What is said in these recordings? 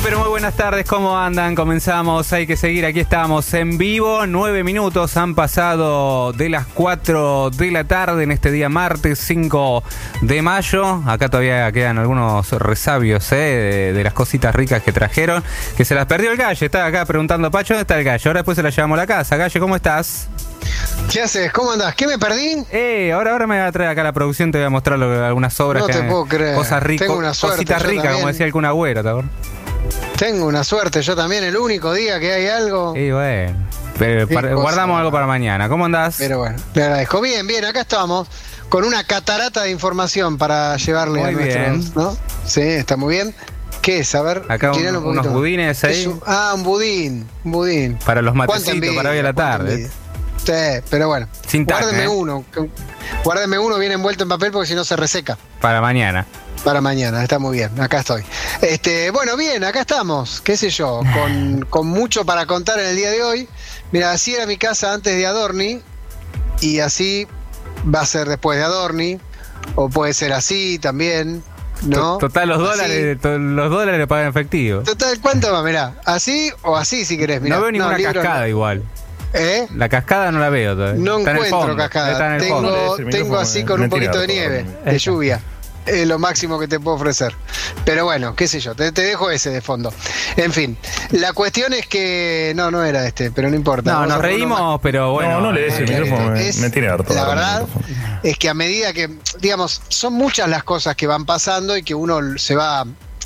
Pero muy buenas tardes, ¿cómo andan? Comenzamos, hay que seguir, aquí estamos en vivo, 9 minutos han pasado de las 4 de la tarde en este día martes 5 de mayo, acá todavía quedan algunos resabios de las cositas ricas que trajeron, que se las perdió el Galle, estaba acá preguntando a Pacho, ¿dónde está el Galle? Ahora después se la llevamos a la casa. Galle, ¿cómo estás? ¿Qué haces? ¿Cómo andás? ¿Qué me perdí? Ahora me va a traer acá la producción, te voy a mostrar algunas obras. No te puedo creer. Cosas ricas, cositas ricas, como decía algún agüero, ¿te acuerdas? Tengo una suerte, yo también, el único día que hay algo. Y bueno, guardamos algo para mañana. ¿Cómo andás? Pero bueno, le agradezco. Bien, acá estamos con una catarata de información para llevarle muy a nuestros, ¿no? Sí, está muy bien. ¿Qué es? A ver, acá unos budines ahí. Un budín. Para los matecitos, para hoy a la tarde. Sí, pero bueno. Sin tac, Guárdeme uno bien envuelto en papel porque si no se reseca. Para mañana. Para mañana, está muy bien, acá estoy. Bueno, bien, acá estamos, qué sé yo, con mucho para contar en el día de hoy. Mira, así era mi casa antes de Adorni, y así va a ser después de Adorni, o puede ser así también, ¿no? Total, los dólares lo pagan en efectivo. Total, ¿cuánto va? Mirá, así o así si querés. Mirá, no veo ninguna cascada igual. La cascada no la veo todavía. No encuentro cascada, tengo así con un poquito de nieve, de lluvia. Es lo máximo que te puedo ofrecer. Pero bueno, qué sé yo, te dejo ese de fondo. En fin, la cuestión es que... No era pero no importa. No, nos reímos, pero bueno. No le des el micrófono, me tiene harto. La verdad es que a medida que, digamos, son muchas las cosas que van pasando y que uno se va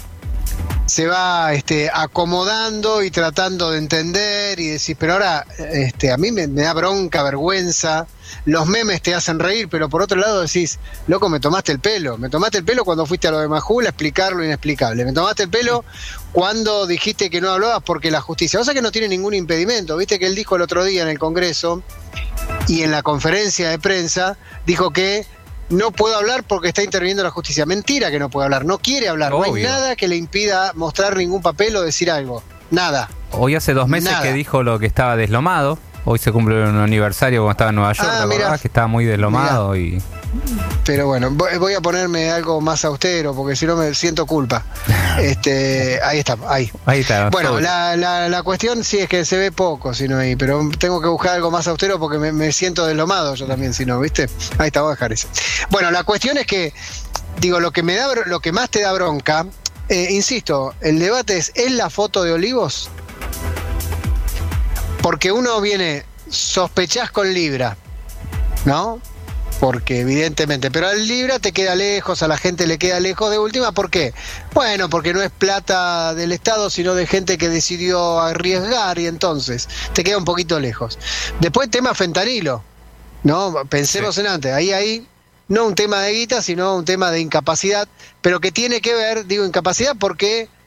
acomodando y tratando de entender y decir, pero ahora a mí me da bronca, vergüenza, los memes te hacen reír, pero por otro lado decís, loco, me tomaste el pelo cuando fuiste a lo de Majul a explicar lo inexplicable, me tomaste el pelo cuando dijiste que no hablabas porque la justicia, o sea que no tiene ningún impedimento, viste que él dijo el otro día en el Congreso y en la conferencia de prensa, dijo que no puedo hablar porque está interviniendo la justicia. Mentira que no puede hablar, no quiere hablar. Obvio. No hay nada que le impida mostrar ningún papel o decir algo. Nada. Hoy hace 2 meses que dijo lo que estaba deslomado. Hoy se cumple un aniversario cuando estaba en Nueva York, la verdad que estaba muy deslomado. Pero bueno, voy a ponerme algo más austero porque si no me siento culpa. Ahí está. Bueno, la cuestión sí es que se ve poco, si no ahí, pero tengo que buscar algo más austero porque me siento deslomado yo también, si no, ¿viste? Ahí está, voy a dejar eso. Bueno, la cuestión es que, digo, lo que más te da bronca, insisto, el debate es la foto de Olivos? Porque uno sospechás con Libra, ¿no? Porque evidentemente, pero al Libra te queda lejos, a la gente le queda lejos de última, ¿por qué? Bueno, porque no es plata del Estado, sino de gente que decidió arriesgar y entonces te queda un poquito lejos. Después tema fentanilo, ¿no? Pensemos en antes, ahí no un tema de guita, sino un tema de incapacidad, pero que tiene que ver, digo incapacidad porque